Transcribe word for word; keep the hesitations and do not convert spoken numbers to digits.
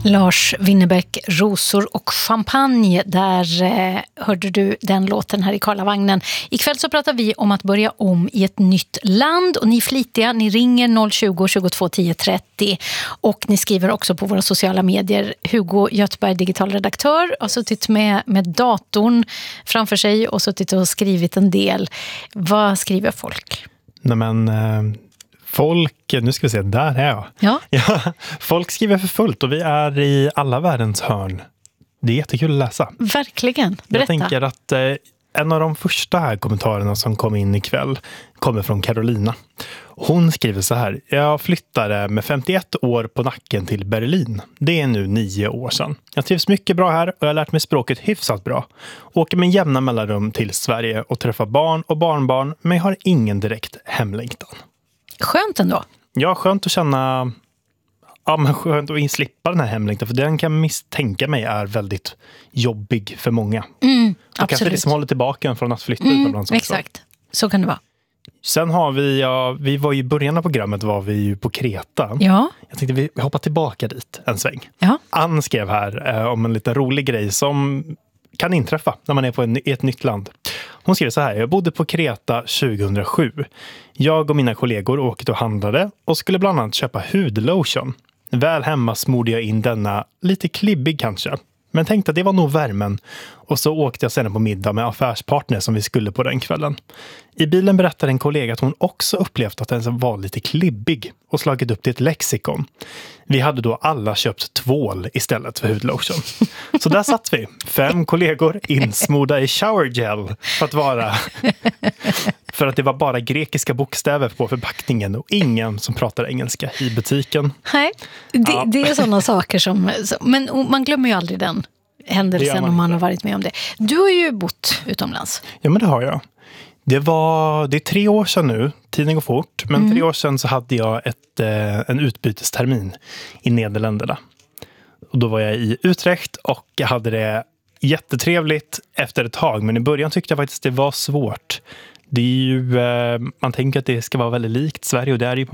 Lars Winnerbäck, Rosor och champagne. Där eh, hörde du den låten här i Karlavagnen. Ikväll så pratar vi om att börja om i ett nytt land. Och ni är flitiga, ni ringer noll tjugo, tjugotvå, tio, trettio. Och ni skriver också på våra sociala medier. Hugo Göthberg, digital redaktör, har suttit med, med datorn framför sig och suttit och skrivit en del. Vad skriver folk? Nej men... Eh... Folk, nu ska vi se, där är jag. Ja. Ja, folk skriver för fullt och vi är i alla världens hörn. Det är jättekul att läsa. Verkligen, berätta. Jag tänker att eh, en av de första här kommentarerna som kom in ikväll kommer från Carolina. Hon skriver så här: jag flyttade med femtioett år på nacken till Berlin. Det är nu nio år sedan. Jag trivs mycket bra här och jag har lärt mig språket hyfsat bra. Åker med jämna mellanrum till Sverige och träffar barn och barnbarn, men jag har ingen direkt hemlängtan. Skönt ändå. Ja, skönt att känna, ja men skönt att slippa den här hemlängtan, för den kan misstänka mig är väldigt jobbig för många. Mm, och kanske det som håller tillbaka en från att flytta mm, utomlands också. Exakt, så kan det vara. Sen har vi, ja, vi var ju i början av programmet var vi ju på Kreta. Ja. Jag tänkte vi hoppar tillbaka dit en sväng. Ja. Ann skrev här eh, om en liten rolig grej som kan inträffa när man är på en, i ett nytt land. Hon skrev så här: jag bodde på Kreta tjugohundrasju. Jag och mina kollegor åkte och handlade och skulle bland annat köpa hudlotion. Väl hemma smorde jag in denna, lite klibbig kanske. Men tänkte att det var nog värmen. Och så åkte jag sedan på middag med affärspartner som vi skulle på den kvällen. I bilen berättade en kollega att hon också upplevt att den var lite klibbig och slagit upp till ett lexikon. Vi hade då alla köpt tvål istället för hudlotion. Så där satt vi, fem kollegor insmorda i shower gel för att vara... För att det var bara grekiska bokstäver på förpackningen och ingen som pratar engelska i butiken. Nej, det, ja. det är sådana saker som... Men man glömmer ju aldrig den händelsen man om man har varit med om det. Du har ju bott utomlands. Ja, men det har jag. Det var det är tre år sedan nu. Tiden går fort. Men mm. tre år sedan så hade jag ett, eh, en utbytestermin i Nederländerna. Och då var jag i Utrecht och jag hade det jättetrevligt efter ett tag. Men i början tyckte jag faktiskt att det var svårt. Det är ju, eh, man tänker att det ska vara väldigt likt Sverige och det är ju på